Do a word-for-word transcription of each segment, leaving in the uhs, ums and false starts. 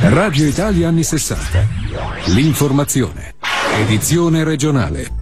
Radio Italia anni sessanta. L'informazione. Edizione regionale.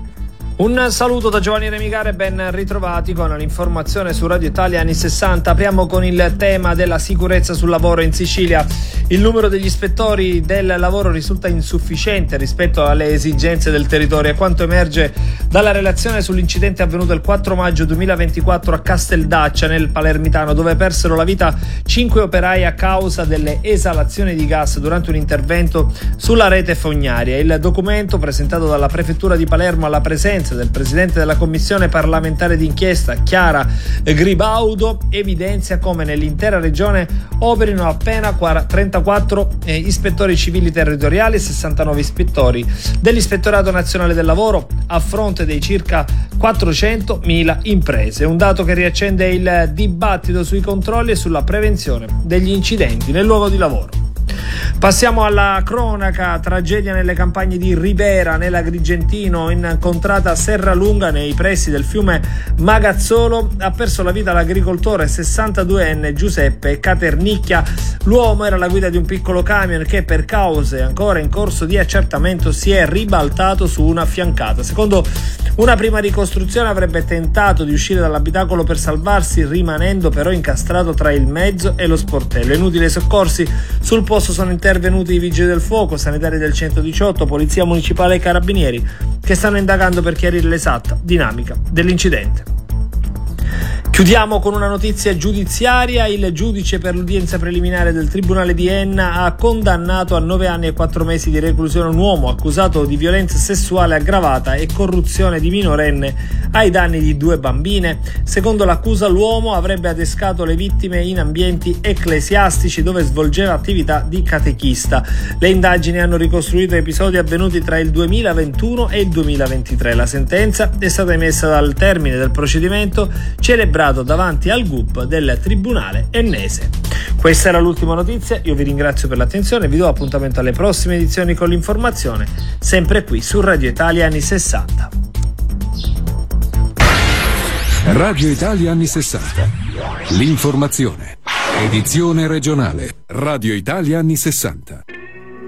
Un saluto da Giovanni Remigare, ben ritrovati con l'informazione su Radio Italia anni sessanta. Apriamo con il tema della sicurezza sul lavoro in Sicilia. Il numero degli ispettori del lavoro risulta insufficiente rispetto alle esigenze del territorio, e quanto emerge dalla relazione sull'incidente avvenuto il quattro maggio duemilaventiquattro a Casteldaccia nel Palermitano, dove persero la vita cinque operai a causa delle esalazioni di gas durante un intervento sulla rete fognaria. Il documento, presentato dalla Prefettura di Palermo alla presenza del presidente della commissione parlamentare d'inchiesta Chiara Gribaudo, evidenzia come nell'intera regione operino appena trentaquattro eh, ispettori civili territoriali e sessantanove ispettori dell'Ispettorato Nazionale del Lavoro a fronte dei circa quattrocentomila imprese. Un dato che riaccende il dibattito sui controlli e sulla prevenzione degli incidenti nel luogo di lavoro. Passiamo alla cronaca. Tragedia nelle campagne di Ribera, nell'Agrigentino. Incontrata a Serralunga, nei pressi del fiume Magazzolo, ha perso la vita l'agricoltore sessantaduenne Giuseppe Caternicchia. L'uomo era alla guida di un piccolo camion che, per cause ancora in corso di accertamento, si è ribaltato su una fiancata. Secondo una prima ricostruzione, avrebbe tentato di uscire dall'abitacolo per salvarsi, rimanendo però incastrato tra il mezzo e lo sportello. Inutili soccorsi. Sul posto sono intervenuti i vigili del fuoco, sanitari del centodiciotto, polizia municipale e carabinieri, che stanno indagando per chiarire l'esatta dinamica dell'incidente. Chiudiamo con una notizia giudiziaria. Il giudice per l'udienza preliminare del Tribunale di Enna ha condannato a nove anni e quattro mesi di reclusione un uomo accusato di violenza sessuale aggravata e corruzione di minorenne ai danni di due bambine. Secondo l'accusa, l'uomo avrebbe adescato le vittime in ambienti ecclesiastici dove svolgeva attività di catechista. Le indagini hanno ricostruito episodi avvenuti tra il duemilaventuno e il duemilaventitré. La sentenza è stata emessa dal termine del procedimento celebrato davanti al G U P del Tribunale ennese. Questa era l'ultima notizia, io vi ringrazio per l'attenzione e vi do appuntamento alle prossime edizioni con l'informazione, sempre qui su Radio Italia anni sessanta. Radio Italia anni sessanta. L'informazione. Edizione regionale. Radio Italia anni sessanta.